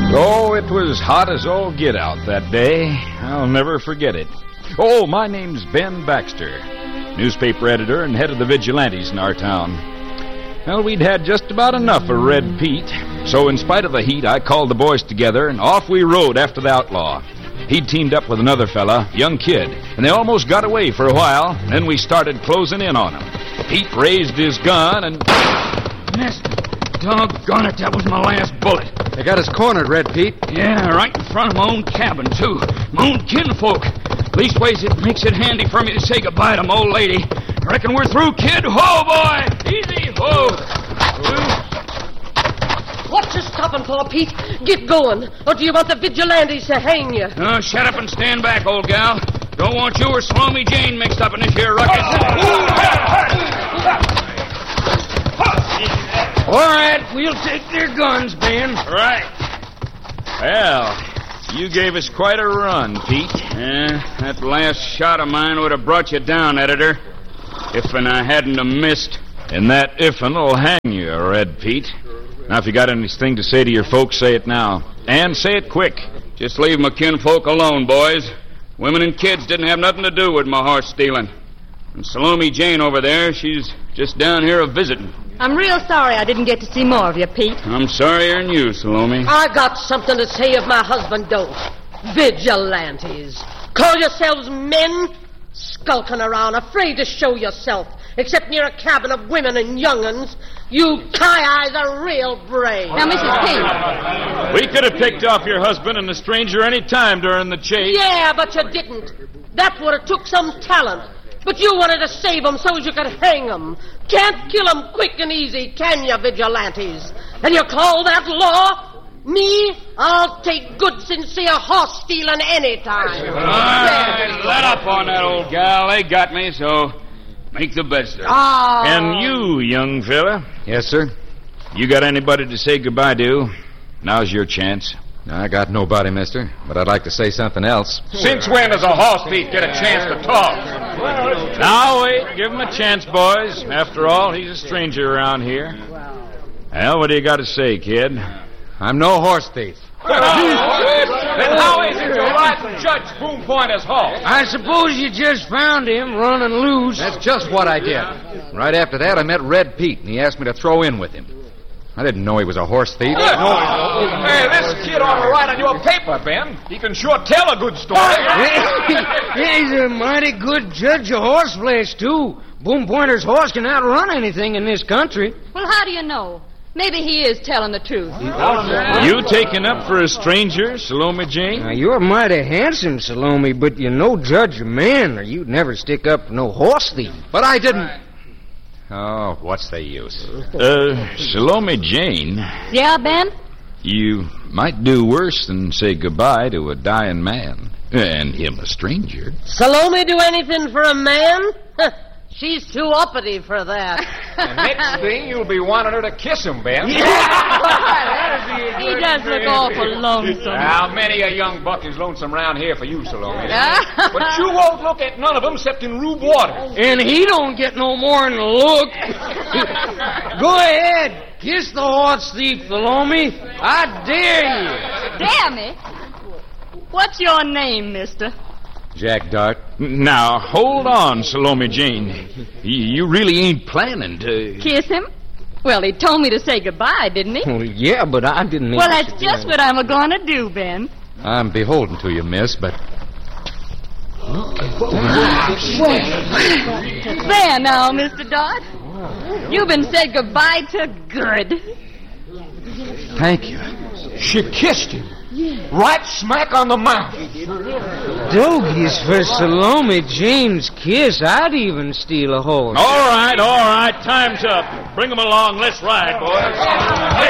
Oh, it was hot as all get out that day. I'll never forget it. Oh, my name's Ben Baxter, newspaper editor and head of the vigilantes in our town. Well, we'd had just about enough of Red Pete, so in spite of the heat, I called the boys together, and off we rode after the outlaw. He'd teamed up with another fella, young kid, and they almost got away for a while. Then we started closing in on him. Pete raised his gun and... Missed. Doggone it, that was my last bullet. They got us cornered, Red Pete. Yeah, right in front of my own cabin, too. My own kinfolk. Leastways, it makes it handy for me to say goodbye to my old lady. Reckon we're through, kid. Whoa, boy! Easy, whoa! What you stopping for, Pete? Get going. Or do you want the vigilantes to hang you? Shut up and stand back, old gal. Don't want you or Salome Jane mixed up in this here ruckus. All right, we'll take their guns, Ben. Right. Well, you gave us quite a run, Pete. Yeah, that last shot of mine would have brought you down, editor. If'n I hadn't have missed. And that if'n will hang you, Red Pete. Now, if you got anything to say to your folks, say it now. And say it quick. Just leave my kinfolk alone, boys. Women and kids didn't have nothing to do with my horse stealing. And Salome Jane over there, she's just down here a-visiting. I'm real sorry I didn't get to see more of you, Pete. I'm sorrier than you, Salome. I got something to say if my husband don't. Vigilantes. Call yourselves men? Skulking around, afraid to show yourself. Except near a cabin of women and young'uns. You tie-eyes are real brave. Now, Mrs. Pete. We could have picked off your husband and the stranger any time during the chase. Yeah, but you didn't. That would have took some talent. But you wanted to save them so as you could hang them. Can't kill them quick and easy, can you, vigilantes? And you call that law? Me? I'll take good, sincere horse stealing any time. All right, let up on that old gal. They got me, so make the best of it. Oh. And you, young fella, Yes, sir. you got anybody to say goodbye to? Now's your chance. I got nobody, mister, but I'd like to say something else. Since when does a horse thief get a chance to talk? Now, wait. Give him a chance, boys. After all, he's a stranger around here. Well, what do you got to say, kid? I'm no horse thief. Then how is it you ride from Judge Boone Pointer's horse? I suppose you just found him running loose. That's just what I did. Right after that, I met Red Pete, and he asked me to throw in with him. I didn't know he was a horse thief. Hey, this kid ought to write on your paper, Ben. He can sure tell a good story. He's a mighty good judge of horseflesh, too. Boone Pointer's horse can outrun anything in this country. Well, how do you know? Maybe he is telling the truth. You taking up for a stranger, Salome Jane? Now, you're mighty handsome, Salome, but you're no judge of men, or you'd never stick up for no horse thief. But I didn't. Oh, what's the use? Salome Jane, Yeah, Ben? you might do worse than say goodbye to a dying man. And him a stranger. Salome do anything for a man? She's too uppity for that. And next thing, you'll be wanting her to kiss him, Ben. He does look awful lonesome. Now, many a young buck is lonesome round here for you, Salome. But you won't look at none of them except in Rube Water. And he don't get no more than a look. Go ahead. Kiss the horse thief, Salome. I dare you. Dare me? What's your name, mister? Jack Dart. Now, hold on, Salome Jane. You really ain't planning to... Kiss him? Well, he told me to say goodbye, didn't he? Well, yeah, but I didn't mean Well, to that's say just that. what I'm going to do, Ben. I'm beholden to you, miss, but... There now, Mr. Dodd. You've been said goodbye to good. Thank you. She kissed him. Right smack on the mouth. Dogies for Salome Jane's kiss. I'd even steal a horse. All right, time's up. Bring him along, let's ride, boys.